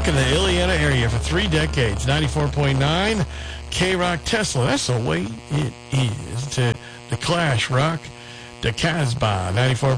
rock in the Ileana area for 3 decades. 94.9 K-Rock Tesla. That's the way it is. To the Clash Rock, the Casbah. 94.